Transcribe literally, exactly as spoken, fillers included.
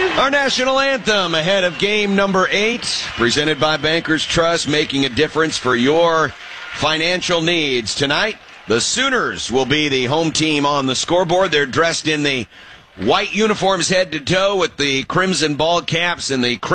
Our national anthem ahead of game number eight, presented by Bankers Trust, making a difference for your financial needs. Tonight, the Sooners will be the home team on the scoreboard. They're dressed in the white uniforms head to toe with the crimson ball caps and the